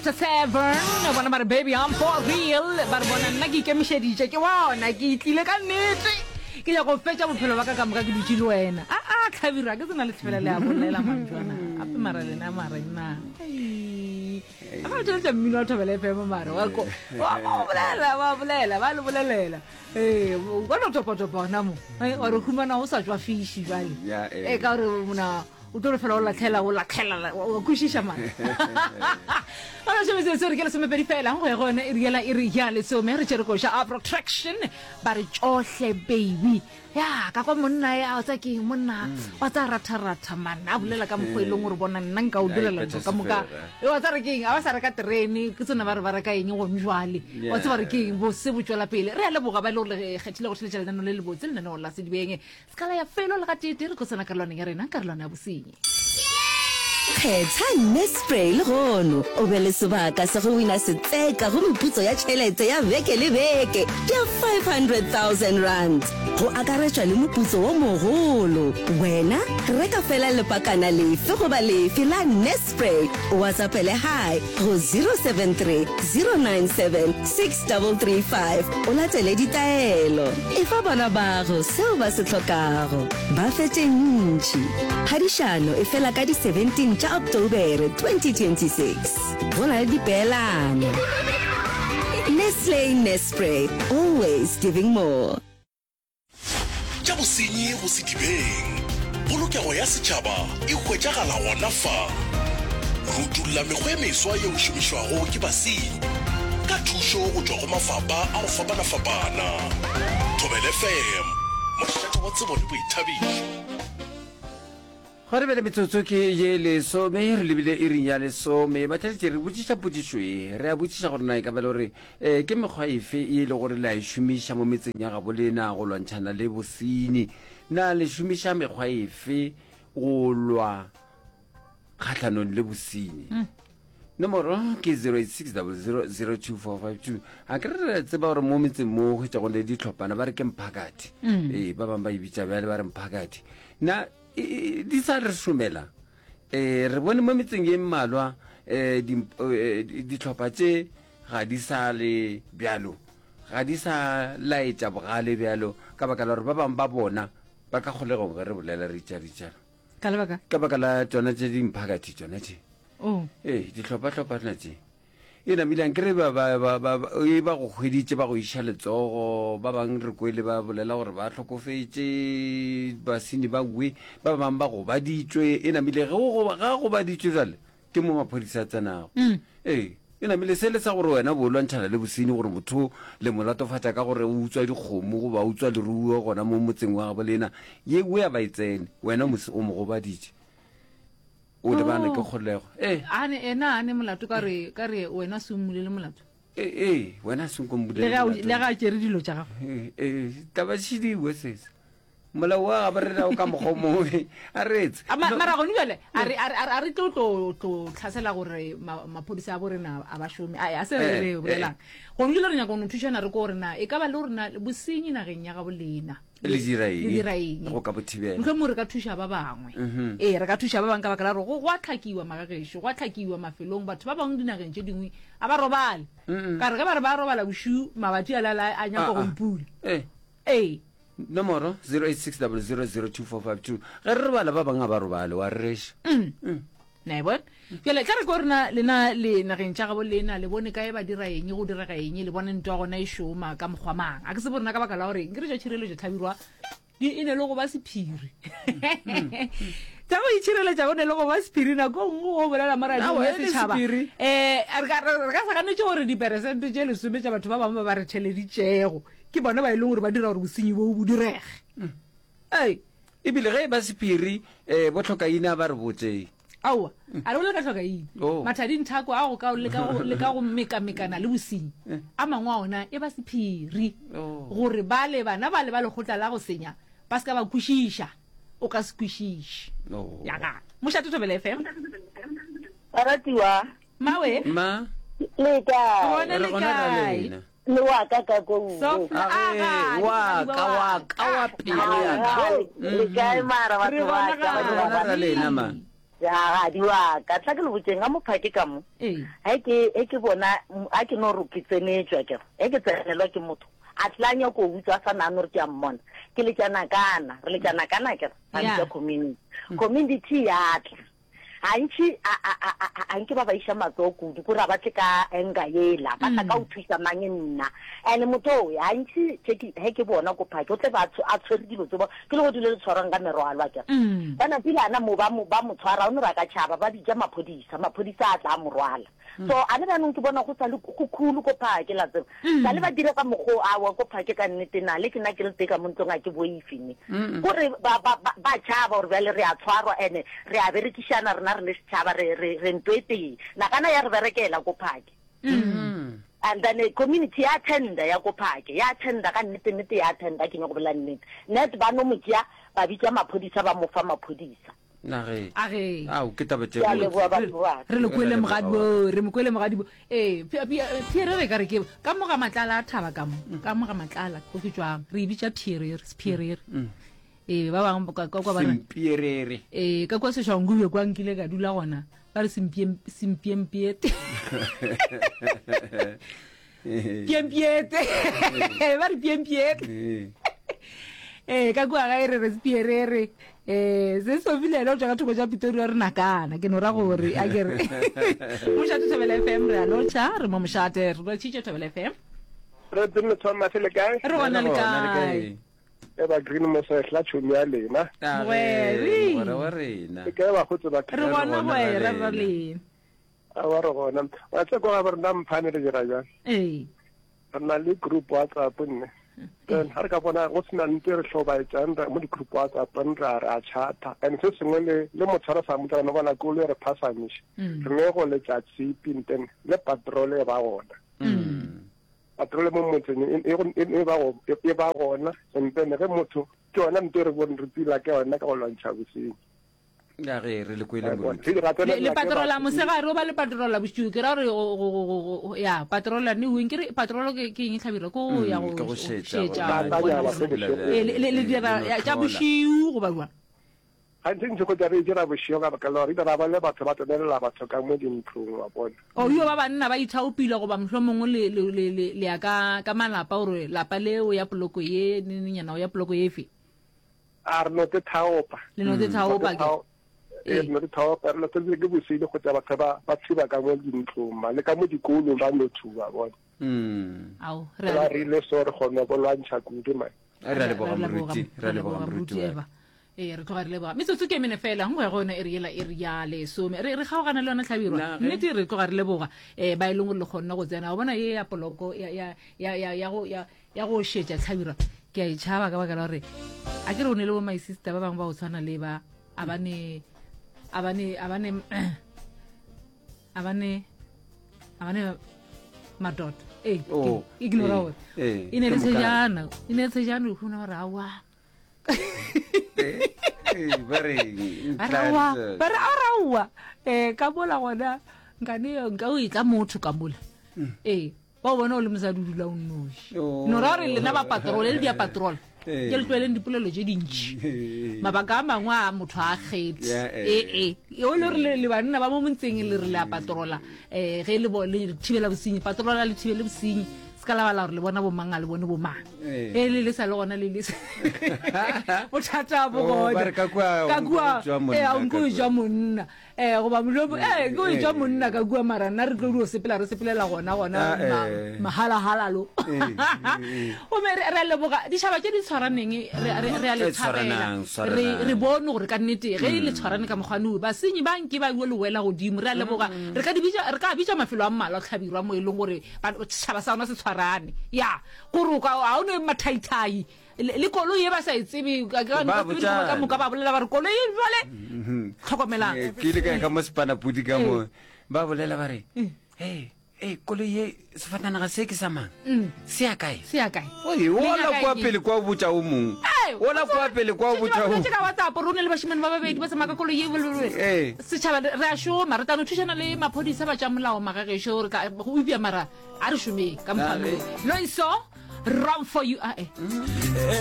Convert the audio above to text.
after 7 bona ba re baby I'm for real ba re bona nna ke ikemišeditše ke bona ke itlile ka nnete ke ya go fetša bophelo ba ka moka ke dutše le wena Tlhabiro ke tsena le thibela le a bolela mantswana ape mara lena mara nna a tšhelete mmino wa Thobela FM mara wa bolela ba le bolelela ka no topa na mo wa re humana o sa tswa fishi jale ka re mona o tlo fela o latlhela o kwishisha man ana se se re ke le some pedi fela go gona e riela e re ya le so me re tšere go sha protection ba re tsohle baby ya ka kwa monna ya tsa ke monna wa tsa ratha man a bolela ka mokgoelong gore bona nna nka o direla ka moka wa tsa re keng a ba sa re ka terene ke tsona ba re ka eng go njwale wa tsa re keng bo se botswela pele re le boga ba le gore kgethile go tšheletša lena le botse lena no la se dibenge skala ya felo le ga tete re go tsena ka lona ya rena ka lona ya bosenyi Khetha Nespray le gono o be le sebaka sa go wina setseka go meputso ya tšhelete ya beke le beke ya 500,000 rand go akaretšwa le moputso o mogolo wena reka fela lepakana lefe goba lefe la Nespray o WhatsApp-ele hi go 073 097 6335 o latele ditaelo e fa bona bago seo ba se tlhokago ba fetse ntši hadišano e fela ka di 17 tša October 2026 go na le dipeelano Nestle Nespray always giving more tša bosenyi go sedibeng polokego ya setšhaba e hwetšagala gona fa rutulla mekgwa e meswa ye o šomišwago ke basenyi ka thušo go tšwa go mafapa a go fapana-fapana Thobela FM mošate wa tsebo le boithabišo gore bele metsotso ke ye lesome re lebile e reng ya lesome batšhatše re botšiša potšišo e re a botšiša gore na e ka ba le gore ke mekgwa efe e le gore le a e šomiša mo metseng ya gabo lena go lwantšhana le bosenyi na le šomiša mekgwa efe go lwa kgatlhanong le bosenyi nomoro ke 0860002452 a ke re tseba gore mo metseng mo go tša go le ditlhophana ba re ke mphakati ba bangwe ba ebitša bjale ba re mphakati na di sa re šomela re bone mo metseng ye mmalwa ditlhopha tše ga di sa le bjalo ga di sa laetša bogale bjalo ka baka la gore ba bangwe ba bona ba ka kgolegong ge re bolela re itšaritšalo ka baka la tsona tše dimphakati tsona tše ditlhopha-tlhophana tše e namilang ke re ba go hweditše ba go iša letsogo ba bangwe re kwele ba bolela gore ba tlhokofetše baseni ba ngwe ba bangwe ba go baditšwe e namile ga go baditšwe jale ke mo maphodisa a tsenago e namile se le sa gore wena bo lwantšhana le bosenyi gore motho le molatofatša ka gore o utswa dikgomo goba utswa leruo gona mo motseng wa gabo lena ye we a ba e tsene wena o mo go baditše o le bana ke kgolego ena ane molato ka re wena se mmolele molato wena se le ga tšere dilo tša gago taba tšhidiwe sesa molao wa gabarela o ka mokgwa moe a retse mara gone bjale a re tlo tlhasela gore maphodisa a borena a ba šome a se re bolelang gone bjale re nyaka ono thušana re ko gorena e ka ba le gorena bosenyi nageng ya gabo lena le diraeng go ka bothibela nke mo re ka thuša ba bangwe re ka thuša ba bangwe ka baka la gore go a tlhakiwa magagešo go a tlhakiwa mafelong batho ba bangwe dinageng tše dingwe a ba robale ka re ge ba re ba robala bošiu mabati a nyaka gompula nomoro 0860002452 ge re robala ba bangwe a ba robale wa reša naebon fela tla re ko rena lena le nageng tša gabo lena le bone kae ba dira eng go direga eng le bone ntwa gona e šoma ka mokgwa mang a ke se borena ka baka la gore ke re tša tšhireletšo Tlhabirwa e ne le go ba sephiri tša go itšhireletša o ne le go ba sephiri nako nngwe go bolela maradio ya setšhaba re ka sakanetše gore diperesente tše lesome tša batho ba bangwe ba re tšheleditšego ke bona ba e leng gore ba dira gore bosenyi bo bo direge ebile ge ba sephiri botlhokaina ba re botseng aowa a re bole ka tlhoka eng mathading thako a go le ka go mekamekana le bosenyi a mangwe a ona e ba sephiri gore ba le bana ba le lekgotla la go senya ba se ka ba kwešiša o ka se kwešiše yaga mošate Thobela FM aratiwa mawe le ka gona le kae le wa ka ka go wa pele ya ka le kae mara batho ba lena man ya ga diwa ka tla ke le botseng ga mophake ka mo ha ke bona a ke no rukitsenetswa ke ke tsenelwa ke motho a tlanya go utswa sa nano re ke a mmona ke le kana ke a community ya tla anke ba isha matoko di kura ba tleka enga yela ba tla ka o thusa manyenna ene motho ya anke ke bona go phake o tle batho a tshwere dilo tso ke le go dile le tshwarang ka merwalo a ke bana dilana mo ba mo tshwara o ne ba ka tshaba ba di ja maphodisa a tla morwala so a le banong ke bona go tsa le go khulu go phake la tse ba le ba dire ka mogo a wa go phake ka nnete na le ke na ke le teka mo ntsong a ke boifini gore ba tshaba gore ba le re a tshwarwa ene re a berekishana rena re le tshaba re ntwete na kana ya re berekela go phake and then the community ya tenda ya go phake ya tenda ka nnete ya tenda ke go bela nnete net ba no motsia ba bitsa maphodisa ba mo fa maphodisa nare au ke tabatse re le kwele mogadi Pierre re ka re ke ka mo ga matlala a thaba ka mo ga matlala go ke tswang re bitsa Pierre ba bang ka kwa ba Pierre ka kwa se shangube kwa nkile ka dula gona ba re simpiempiete piempiete ba re piempiete ka kwa ga re Pierre se so vile lo ja ka thoko ja Pretoria re nakana ke no ra gore a ke re mo shate Thobela FM re lo cha re mo shate re tshitse Thobela FM re dinne tsoma fele kae re bona le kae ba green mo se hla tshumi ya lena rena ke ba go tsoba re bona go re le a wa re gona wa tse go ba re nna mphane re dira jang rena le group WhatsApp nne then har ka bona go sena ntse re hloba tsanda mo di group WhatsApp ra a chata and se sengwe le motshwara sa motho no bona go le re phasamish re ne go le tsa tsipinten le patrol e ba gona patrol mo motseng e ba gona ntene ge motho ke ona ntse re bone re pila ke ona ka go lwantsha bosenyi ya re le kwele mo le patrola mo se ga re ba le patrola boshiu ke ra re ya patrola ni wing ke patrola ke eng tlhabira ko ya go shetsa le dira ya tsa boshiu go ba bua ha ntse go dira dira boshiu ka ka lori dira ba le batho ba tsenela batho ka mo dintlong wa bona o yo ba banna ba ithaopile go ba mohlomong le ya ka malapa gore lapa leo ya poloko ye nyana ya poloko yefe a re no te thaopa le no te thaopa ke no te thaopa re tse ke bosile go tsa batho ba thiba ka mo dintlong ma le ka mo dikolong ba no thuba bona au re le so re gona go lwantsha kudu ma re le boga moruti re tloga re leboga metsotso ke mene fela go ya gona e re ya lesome re kgaogana le yona tlhabirwa nnete re tloga re leboga ba e leng gore le kgonna go tsena go bona ye ya poloko ya go shetša tlhabirwa ke a itšhaba ka baka la gore a ke re o ne le bo my sister ba bangwe ba go tshwana le ba a bane madota ignora gore e ne le tsejana o kgona gore awa ba re arawa ka mola gona nka o itla motho ka mola ba bona o le mosadi o dula o nnoši no ra re lena ba patrole le dia patrole ke le tlweleng dipolelo tse dintši mabaka a mangwe a motho a kgethe o le re le banna ba mo montseng le re le a patrola ge le thibela bosenyi patrola le thibele bosenyi ka la bala gore le bona bo mang a le bone bo mang le sa le gona le bothata bo gona ka kua a nko jwa monna goba molobo ke o jwa monna ka kua mara nna re tlo di o sepelela gona mahala lo o me re leboga ditšhaba tse di tshwaraneng re a le tshwarela re bone gore ka nnete ge le tshwarane ka mogwaneo basenyi ba nke ba bue le wela godimo re a leboga re ka bitša mafelo a mmala tlhabirwa mo e leng gore setšhaba sa ona se tshwarane ya gore ga o ne mathaithai le koloi e ba sa itsebe ka moka ba bolela ba re koloi e jale tlhokomelang ke ile ka mo sepanapudi ka mo ba bolela ba re koloi ye sefatanaga se ke sa mang se ya kae ola kwa pele kwa botsa o mongwe ola kwa pele kwa botsa o mongwe ka WhatsApp rone le bashimane ba babedi ba tsamaya ka koloi ye setšhaba re a shoma re tano thušana le maphodisa ba tša molao magagesho gore go upia mara a re šomeng ka mokgwa no iso run for you